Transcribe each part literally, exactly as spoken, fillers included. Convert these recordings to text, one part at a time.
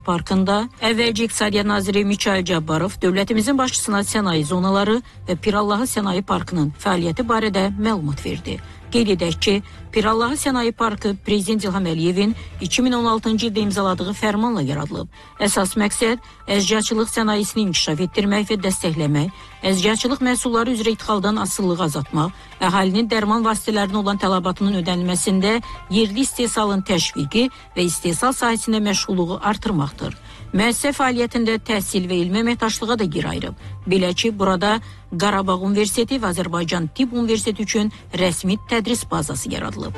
Parkında əvvəlcə İqtisadiyyat Naziri Mikayıl Cabbarov dövlətimizin başçısına sənaye zonaları və Pirallahı Sənaye Parkının fəaliyyəti barədə məlumat verdi. Qeyd edək ki, Pirallahı Sənaye Parkı Prezident İlham Əliyevin iki min on altıncı ildə imzaladığı fərmanla yaradılıb. Əsas məqsəd əzgiyaçılıq sənayesini inkişaf etdirmək və dəstəkləmək, əzgiyaçılıq məhsulları üzrə idxaldan asılılığı azaltmaq, əhalinin dərman vasitələrinə olan tələbatının ödənilməsində yerli istehsalın təşviqi və istehsal sahəsində məşğulluğu artırmaqdır. Müəssisə fəaliyyətində təhsil və elmi əməkdaşlığa da yer ayırıb. Belə ki, burada Qarabağ Universiteti və Azərbaycan Tibb Universiteti üçün rəsmi tədris bazası yaradılıb.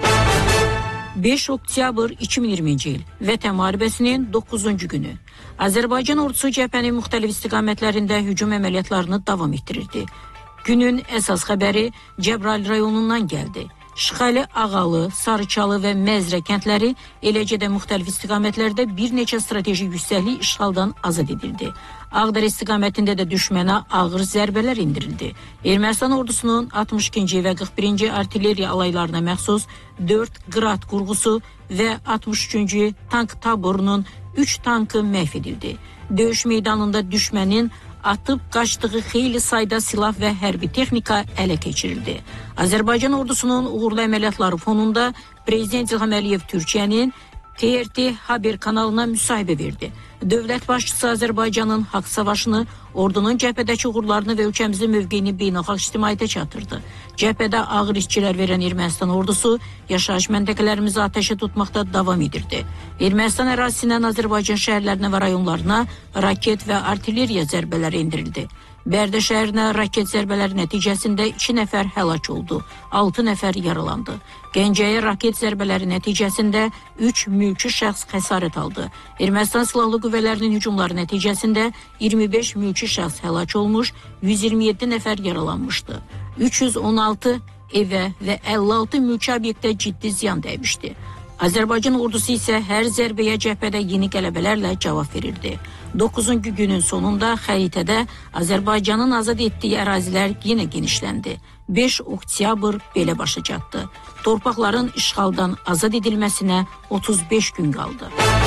beş oktyabr iki min iyirminci il Vətən müharibəsinin doqquzuncu günü. Azərbaycan ordusu cəbhənin müxtəlif istiqamətlərində hücum əməliyyatlarını davam etdirirdi. Günün əsas xəbəri Cəbrayıl rayonundan gəldi. Şıxəli, Ağalı, Sarıçalı və Məzrə kəndləri, eləcə də müxtəlif istiqamətlərdə bir neçə strateji yüksəklik işğaldan azad edildi. Ağdərə istiqamətində də düşmənə ağır zərbələr indirildi. Ermənistan ordusunun altmış ikinci və qırx birinci artilleriya alaylarına məxsus dörd qrat qurğusu və altmış üçüncü tank taborunun üç tankı məhv edildi. Döyüş meydanında düşmənin atıb qaçdığı xeyli sayda silah və hərbi texnika ələ keçirildi. Azərbaycan ordusunun uğurlu əməliyyatları fonunda Prezident İlham Əliyev Türkiyənin T R T Haber kanalına müsahibə verdi. Dövlət başçısı Azərbaycanın haqq savaşını, ordunun cəbhədəki uğurlarını və ölkəmizin mövqeyini beynəlxalq ictimaiyyətə çatdırdı. Cəbhədə ağır işçilər verən Ermənistan ordusu yaşayış məntəqələrimizi atəşə tutmaqda davam edirdi. Ermənistan ərazisindən Azərbaycan şəhərlərinə və rayonlarına raket və artilleriya zərbələri indirildi. Bərdə şəhərinə raket zərbələri nəticəsində iki nəfər həlak oldu, altı nəfər yaralandı. Gəncəyə raket zərbələri nəticəsində üç mülki şəxs xəsarət aldı. Ermənistan silahlı qüvvələrinin hücumları nəticəsində iyirmi beş mülki şəxs həlak olmuş, yüz iyirmi yeddi nəfər yaralanmışdı. üç yüz on altı evə və əlli altı mülki obyektə ciddi ziyan dəymişdi. Azərbaycan ordusu isə hər zərbəyə cəbhədə yeni qələbələrlə cavab verirdi. doqquzuncu günün sonunda xəritədə Azərbaycanın azad etdiyi ərazilər yenə genişləndi. beş oktyabr belə başa çatdı. Torpaqların işğaldan azad edilməsinə otuz beş gün qaldı.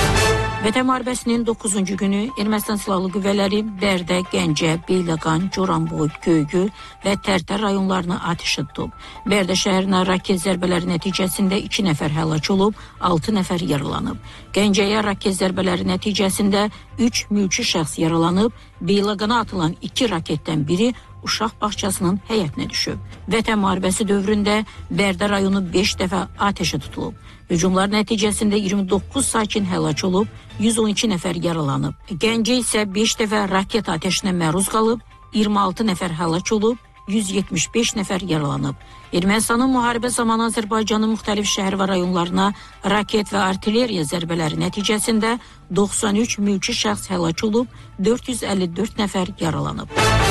Vətən müharibəsinin doqquzuncu günü Ermənistan silahlı qüvvələri Bərdə, Gəncə, Beyləqan, Goranboy, Göygöl və Tərtər rayonlarını atəşə tutub. Bərdə şəhərinə raket zərbələri nəticəsində iki nəfər həlak olub, altı nəfər yaralanıb. Gəncəyə raket zərbələri nəticəsində üç mülki şəxs yaralanıb, Beyləqana atılan iki raketdən biri uşaq bağçasının həyətinə düşüb. Vətən müharibəsi dövründə Bərdə rayonu beş dəfə atəşə tutulub. Hücumlar nəticəsində iyirmi doqquz sakin həlak olub, yüz on iki nəfər yaralanıb. Gəncə isə beş dəfə raket atəşinə məruz qalıb, iyirmi altı nəfər həlak olub, yüz yetmiş beş nəfər yaralanıb. Ermənistanın müharibə zamanı Azərbaycanın müxtəlif şəhər və rayonlarına raket və artilleriya zərbələri nəticəsində doxsan üç mülki şəxs həlak olub, dörd yüz əlli dörd nəfər yaralanıb.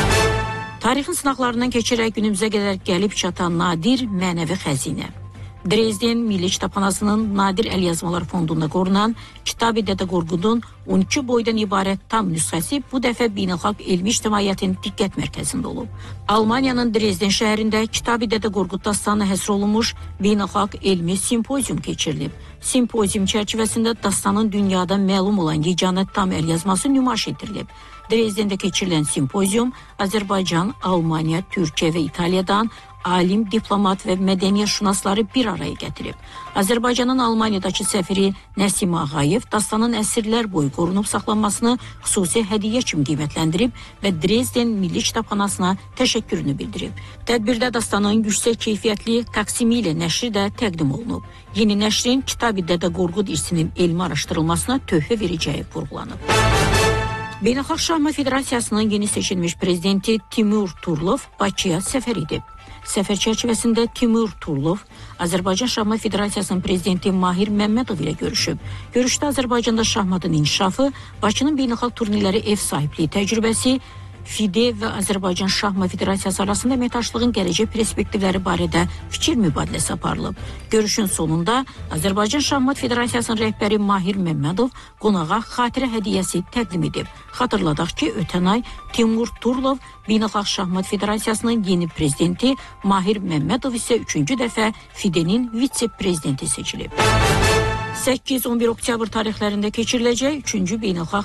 Tarixin sınaqlarından keçərək günümüzə qədər gəlib çatan nadir mənəvi xəzinə. Dresden Milli Kitabxanasının Nadir Əlyazmalar Fondunda qorunan Kitab-ı Dədə Qorqudun on iki boydan ibarət tam nüsxəsi bu dəfə beynəlxalq elmi ictimaiyyətin diqqət mərkəzində olub. Almaniyanın Dresden şəhərində Kitab-ı Dədə Qorqud dastanına həsr olunmuş beynəlxalq elmi simpozium keçirilib. Simpozium çərçivəsində dastanın dünyada məlum olan yeganə tam əlyazması nümayiş etdirilib. Dresdendə keçirilən simpozium Azərbaycan, Almaniya, Türkiyə və İtaliyadan alim, diplomat və mədəniyyətşünasları bir araya gətirib. Azərbaycanın Almaniyadakı səfiri Nəsim Ağayev dastanın əsrlər boyu qorunub saxlanmasını xüsusi hədiyyə kimi qiymətləndirib və Dresden Milli Kitabxanasına təşəkkürünü bildirib. Tədbirdə dastanın yüksək keyfiyyətli taksimi ilə nəşri də təqdim olunub. Yeni nəşrin Kitab-ı Dədə Qorqud irsinin elmi araşdırılmasına töhfə verəcəyi vurğulanıb. Beynəlxalq Şahmat Federasiyasının yeni seçilmiş prezidenti Timur Turlov Bakıya səfər edib. Səfər çərçivəsində Timur Turlov Azərbaycan Şahmat Federasiyasının prezidenti Mahir Məmmədov ilə görüşüb. Görüşdə Azərbaycanda şahmatın inkişafı, Bakının beynəlxalq turnirləri ev sahibliyi təcrübəsi, F İ D E və Azərbaycan Şahmat Federasiyası arasında əməkdaşlığın gələcək perspektivləri barədə fikir mübadiləsi aparılıb. Görüşün sonunda Azərbaycan Şahmat Federasiyasının rəhbəri Mahir Məmmədov qonağa xatirə hədiyyəsi təqdim edib. Xatırladaq ki, ötən ay Timur Turlov Beynəlxalq Şahmat Federasiyasının yeni prezidenti, Mahir Məmmədov isə üçüncü dəfə F İ D E-nin vitse-prezidenti seçilib. səkkiz on bir oktyabr tarixlərində keçiriləcək üçüncü beynəlxalq